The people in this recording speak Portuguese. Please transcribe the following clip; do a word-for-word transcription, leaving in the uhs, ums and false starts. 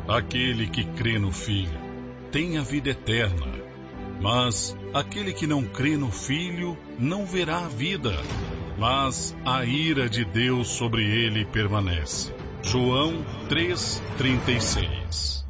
Aquele que crê no Filho tem a vida eterna, mas aquele que não crê no Filho não verá a vida, mas a ira de Deus sobre ele permanece. João três, trinta e seis.